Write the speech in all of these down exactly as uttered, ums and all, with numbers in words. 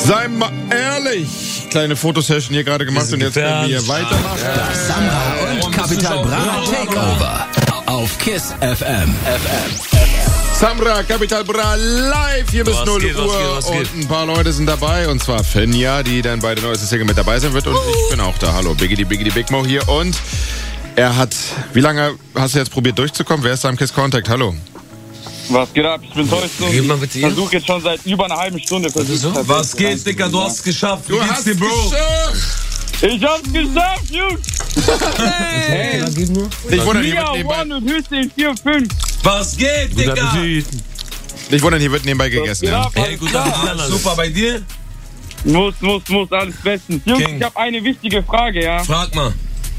Sei mal ehrlich. Kleine Fotosession hier gerade gemacht und jetzt können wir hier weitermachen. Das Samra und Capital Bra Takeover auf KISS F M. Samra, Capital Bra live hier bis null Uhr und ein paar Leute sind dabei und zwar Finja, die dann bei der neuesten Single mit dabei sein wird und ich bin auch da. Hallo, Biggity Biggity Big Mo hier und er hat, wie lange hast du jetzt probiert durchzukommen? Wer ist da im KISS Contact? Hallo. Was geht ab? Ich bin Thorsten und ich versuche jetzt schon seit über einer halben Stunde. So? Was geht, Dicker? Du hast es geschafft. Wie Du geht's hast dir, Bro? geschafft! Ich hab's geschafft, Jungs! Hey. Nicht wundern, hier wird vier nebenbei, und Höchste in vier fünf. Was geht, Dicker? nicht wundern, hier wird nebenbei gegessen. Ja. Hey, gut, alles super bei dir? Muss, muss, muss, alles bestens. Jungs, King. ich habe eine wichtige Frage, ja? Frag mal.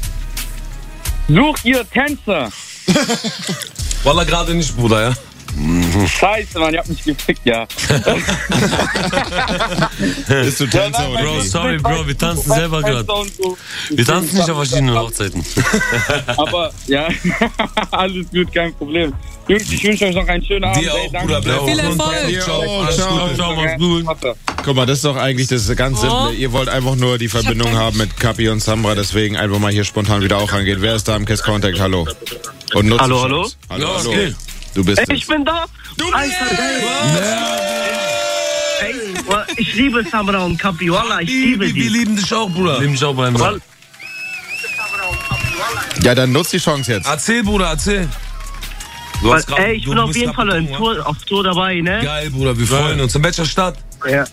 Sucht ihr Tänzer? Wallah, gerade nicht, Bruder, ja? Scheiße, Mann, ihr habt mich gefickt, ja. Bist du Tänzer oder Bro, wie? sorry, Bro, wir tanzen selber gerade. So. Wir tanzen nicht auf verschiedenen Hochzeiten. Aber, ja, alles gut, kein Problem. Jungs, ich wünsche euch noch einen schönen Abend. Dir ey, auch, danke. Bruder. Bleib Viel gesund. Erfolg. Dir Ciao, auch, alles ciao. Gute. Ciao, mach's gut. Guck mal, das ist doch eigentlich das ganz Simple. Oh. Ihr wollt einfach nur die Verbindung haben mit Capi und Samra, deswegen einfach mal hier spontan wieder auch rangehen. Wer ist da im KISS Contact? Hallo. Und nutzt Hallo, die hallo? Chance. Hallo, Ja, was hallo. geht? Du bist Ey, ich es. bin da! Du Alter, geil! Ey, ich liebe Samra und Capi, Wallah, ich liebe Wir, wir die. lieben dich auch, Bruder. Lieb mich auch beim Wall- Ja, dann nutzt die Chance jetzt. Erzähl, Bruder, erzähl. Du Weil, hast grad- ey, ich du bin auf bist jeden grad Fall betrunken, Tour, auf Tour dabei, ne? Geil, Bruder, wir freuen uns. In welcher Stadt? Ja.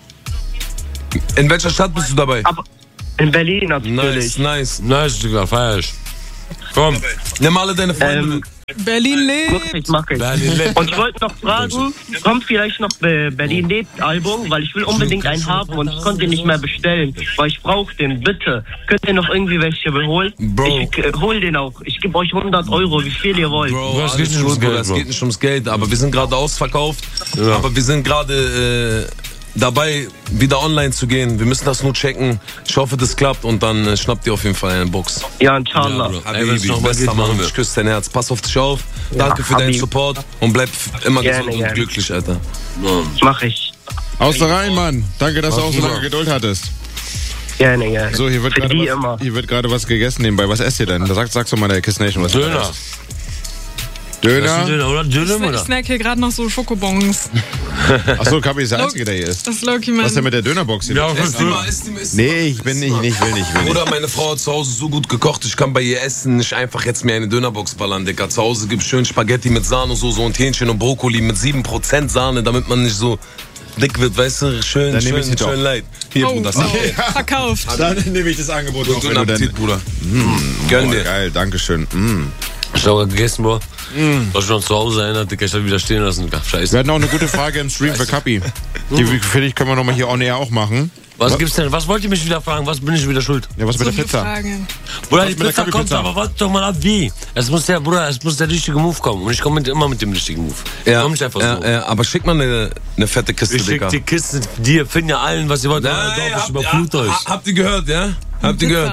In welcher Stadt bist du dabei? Aber in Berlin natürlich. Nice, nice. Nice, Digga, feier ich. Komm, Nimm alle deine Freunde Ähm, mit. Berlin lebt. Wirklich, mach ich. Berlin lebt. Und ich wollte noch fragen, kommt vielleicht noch äh, Berlin lebt Album, weil ich will unbedingt einen haben und ich konnte ihn nicht mehr bestellen, weil ich brauche den, bitte. Könnt ihr noch irgendwie welche beholen? Bro. Ich äh, hol den auch. Ich gebe euch hundert Euro, wie viel ihr wollt. Bro, Bro, es alles geht nicht ums gut, Geld, Bruder, es Bro. geht nicht ums Geld, aber wir sind gerade ausverkauft. Ja. Aber wir sind gerade äh, dabei, wieder online zu gehen. Wir müssen das nur checken. Ich hoffe, das klappt und dann äh, schnappt ihr auf jeden Fall eine Box. Ja, inshallah. Ja, Bro. Ey, Habibi, wenn's noch mal bester geht, Mann, machen wir. ich küsse dein Herz. Pass auf dich auf. Danke für deinen Habibi. Support und bleib f- immer Gerne, gesund und gerne. glücklich, Alter. Mach ich. Aus der Reihen, Mann. Danke, dass du auch so lange Geduld hattest. Gerne, gerne. So, hier wird Für gerade die was, immer. hier wird gerade was gegessen nebenbei. Was esst ihr denn? Da sagt, sagst du mal der KISS Nation was. Döner. Das ist. Das ist ein Döner? Döner, oder? Döner, Ich oder? snack hier gerade noch so Schokobons. Achso, Capi ist der Einzige, der hier ist. Das ist Loki, Was ist denn Mann. mit der Dönerbox hier? Ja, los? fünf Döner. Nee, ich bin nicht, nicht, will nicht, will nicht. Oder meine Frau hat zu Hause so gut gekocht, ich kann bei ihr essen, nicht einfach jetzt mir eine Dönerbox ballern, Dicker. Zu Hause gibt's schön Spaghetti mit Sahnesoße und Hähnchen und Brokkoli mit sieben Prozent Sahne, damit man nicht so dick wird, weißt du? Schön, Dann nehm schön, ich sie doch. schön leid. Hier, Oh, Bruder, oh. sag Verkauft. Dann nehme ich das Angebot auf, Guten wenn du dann... Appetit, Bruder. Gönn Oh, dir. geil, dankeschön. Mm. Ich hab grad gegessen, Bro. Was schon zu Hause erinnert, Digga, ich hab wieder stehen lassen. Digga, Wir scheiße. hatten auch eine gute Frage im Stream für Capi. Die finde ich, können wir nochmal hier on air auch machen. Was gibt's denn? Was wollt ihr mich wieder fragen? Was bin ich wieder schuld? Ja, was mit So der viele Pizza? Fragen. Bruder, Was die mit der Pizza kommt, Kaffeepizza? aber warte doch mal ab, wie? Es muss der, Bruder, es muss der richtige Move kommen. Und ich komme mit, immer mit dem richtigen Move. Ja, Komm nicht einfach ja, so. ja, aber schick mal eine, eine fette Kiste, Ich schick Dicker. die Kiste dir, finden ja allen, was ihr wollt. Nein, Doch, ich habt, überflut euch. ha- habt ihr gehört, ja? Habt ihr gehört?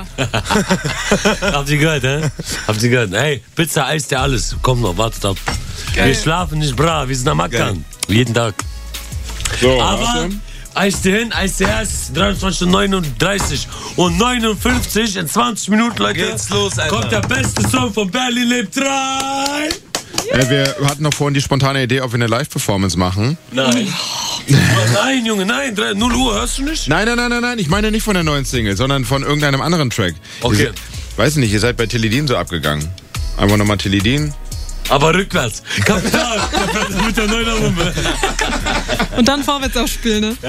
Habt ihr gehört, hä? Habt ihr gehört? Hey, Pizza, Eis, der alles. Kommt noch, wartet ab. Wir schlafen nicht bra, wir sind am Ackern. Jeden Tag. So, Aber warte. Eis dir hin, Eis dir her, es ist dreiundzwanzig Uhr neununddreißig und neunundfünfzig in zwanzig Minuten, Leute. Geht's los, Alter. Kommt der beste Song von Berlin lebt rein. Äh, wir hatten noch vorhin die spontane Idee, ob wir eine Live-Performance machen. Nein. Nein, Junge, nein, drei- null Uhr, hörst du nicht? Nein, nein, nein, nein, nein. Ich meine nicht von der neuen Single, sondern von irgendeinem anderen Track. Okay. Ihr, weiß nicht, ihr seid bei Tilidin so abgegangen. Einfach nochmal Tilidin. Aber rückwärts. Kapital. Mit der neuen Album. Und dann vorwärts aufspielen, ne?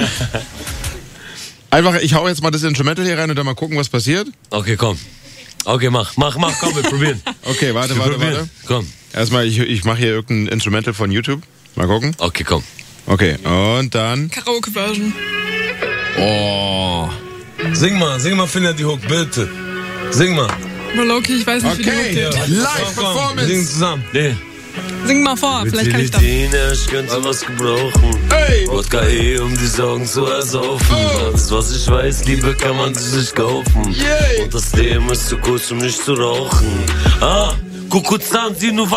Einfach, ich hau jetzt mal das Instrumental hier rein und dann mal gucken, was passiert. Okay, komm. Okay, mach, mach, mach, komm, wir probieren. Okay, warte, Wir warte, probieren. warte. Komm. Erstmal, ich, ich mache hier irgendein Instrumental von YouTube. Mal gucken. Okay, komm. Okay, und dann... Karaoke-Version. Oh. Sing mal, sing mal, Finja, die Hook, bitte. Sing mal. Aber Loki, ich weiß nicht, wie die Okay, Hook geht. Komm, komm, wir Live-Performance. singen zusammen. Nee. Sing mal vor, vielleicht kann ich das. Ich könnte was gebrauchen. Hey! Wodka eh, um die Sorgen zu ersaufen. Alles, was ich weiß, Liebe kann man sich nicht kaufen. Yay. Und das Leben ist zu kurz, um nicht zu rauchen. Ah, Kuckuckzahn, sieh nur